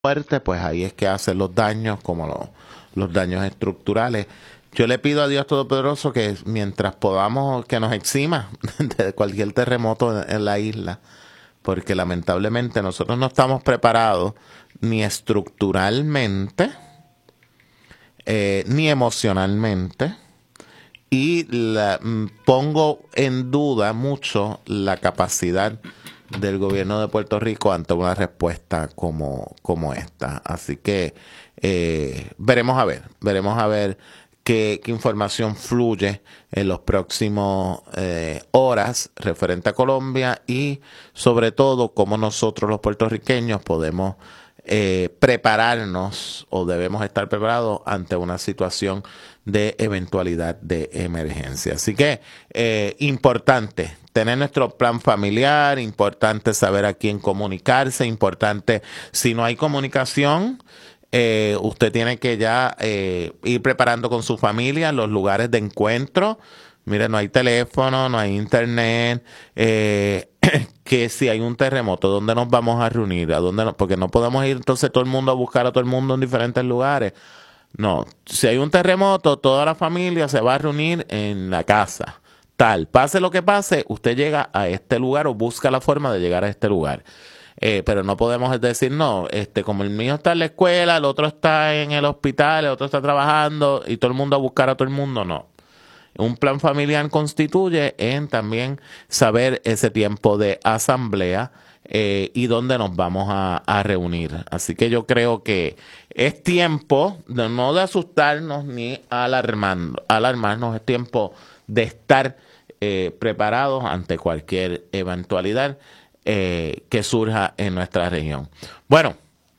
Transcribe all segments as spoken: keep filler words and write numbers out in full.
fuerte, pues ahí es que hacen los daños, como los, los daños estructurales. Yo le pido a Dios Todopoderoso que mientras podamos, que nos exima de cualquier terremoto en, en la isla, porque lamentablemente nosotros no estamos preparados ni estructuralmente, eh, ni emocionalmente, y la, pongo en duda mucho la capacidad del gobierno de Puerto Rico ante una respuesta como, como esta. Así que eh, veremos a ver, veremos a ver qué, qué información fluye en los próximos eh, horas referente a Colombia y sobre todo cómo nosotros los puertorriqueños podemos eh, prepararnos o debemos estar preparados ante una situación de eventualidad de emergencia. Así que eh, importante tener nuestro plan familiar, importante saber a quién comunicarse, importante si no hay comunicación, eh, usted tiene que ya eh, ir preparando con su familia los lugares de encuentro. Mire, no hay teléfono, no hay internet, eh, que si hay un terremoto, ¿dónde nos vamos a reunir? ¿A dónde no? Porque no podemos ir entonces todo el mundo a buscar a todo el mundo en diferentes lugares. No, si hay un terremoto, toda la familia se va a reunir en la casa. Tal, pase lo que pase, usted llega a este lugar o busca la forma de llegar a este lugar. Eh, pero no podemos decir, no, este, como el mío está en la escuela, el otro está en el hospital, el otro está trabajando y todo el mundo a buscar a todo el mundo, no. Un plan familiar constituye en también saber ese tiempo de asamblea eh, y dónde nos vamos a, a reunir. Así que yo creo que es tiempo de no de asustarnos ni alarmando, alarmarnos, es tiempo de estar eh, preparados ante cualquier eventualidad eh, que surja en nuestra región. Bueno,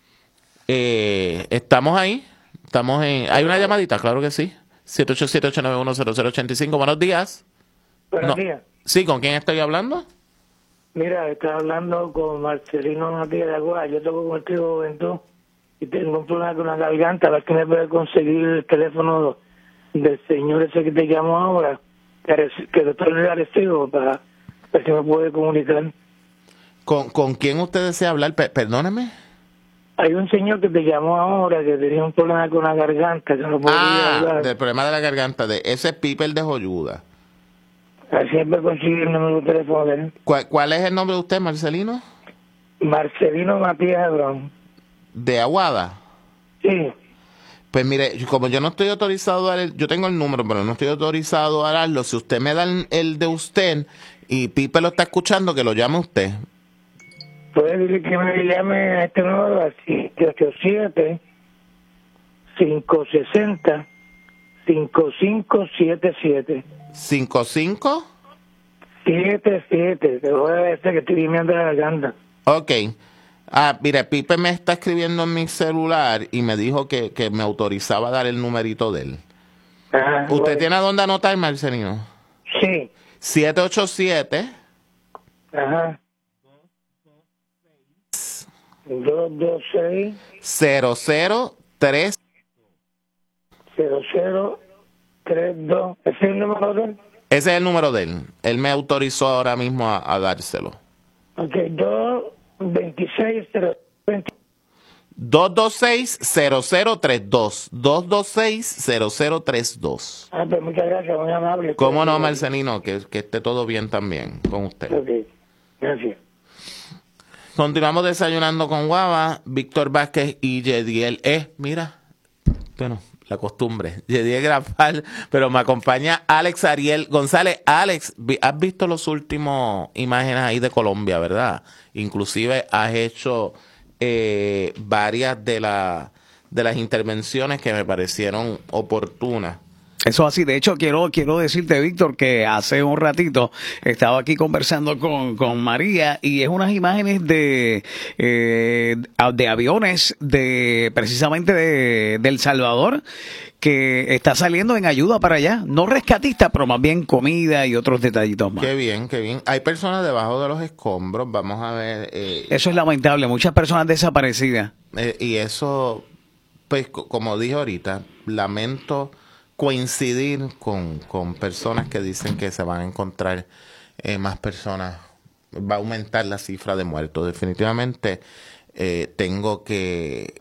eh, estamos ahí, estamos en... ¿Hay una llamadita? Claro que sí. siete ocho siete, ocho nueve uno, cero cero ocho cinco. Buenos días. Buenos no. días. Sí, ¿con quién estoy hablando? Mira, estaba hablando con Marcelino Matías de Aguada. Yo toco con el tío Juventud y tengo un problema con la garganta. A ver si me puede conseguir el teléfono del señor ese que te llamo ahora, que el doctor le Arecibo, para ver si me puede comunicar. ¿Con, con quién usted desea hablar? P- perdóneme. Hay un señor que te llamó ahora que tenía un problema con la garganta, que no podía Ah, hablar. del problema de la garganta, de ese Piper de Joyuda. A ver si me puede conseguir el número de teléfono de él. ¿Cuál, ¿Cuál es el nombre de usted, Marcelino? Marcelino Matías Abrón. ¿De Aguada? Sí. Pues mire, como yo no estoy autorizado a dar el, yo tengo el número, pero no estoy autorizado a darlo. Si usted me da el, el de usted y Pipe lo está escuchando, que lo llame usted. Puede decir que me llame a este número a siete ocho siete, cinco seis cero, cinco cinco siete siete. ¿cinco cinco? siete siete. Te voy a decir que estoy limpiando la garganta. Ok. Ah, mire, Pipe me está escribiendo en mi celular y me dijo que, que me autorizaba a dar el numerito de él. Ajá, ¿Usted bueno. tiene a dónde anotar, Marcelino? Sí. siete ocho siete. Ajá. dos dos seis, cero cero tres. cero cero tres dos. ¿Ese es el número de él? Ese es el número de él. Él me autorizó ahora mismo a, a dárselo. Ok, dos dos seis cero dos. dos dos seis, cero cero tres dos. dos dos seis, cero cero tres dos. Ah, pues muchas gracias, muy amable. ¿Cómo no, Marcelino? Que, que esté todo bien también con usted. Ok, gracias. Continuamos desayunando con Guava, Víctor Vázquez y Yediel. Eh, mira, bueno, la costumbre. Yediel Grafal, pero me acompaña Alex Ariel González. Alex, has visto los últimos imágenes ahí de Colombia, ¿verdad? Inclusive has hecho eh, varias de, la, de las intervenciones que me parecieron oportunas. Eso así, de hecho quiero quiero decirte, Víctor, que hace un ratito estaba aquí conversando con, con María y es unas imágenes de eh, de aviones de precisamente de, de El Salvador que está saliendo en ayuda para allá, no rescatista, pero más bien comida y otros detallitos más. Qué bien, qué bien. Hay personas debajo de los escombros, vamos a ver. Eh, Eso es lamentable, muchas personas desaparecidas. Eh, y eso, pues co- como dije ahorita, lamento coincidir con, con personas que dicen que se van a encontrar eh, más personas, va a aumentar la cifra de muertos. Definitivamente eh, tengo que,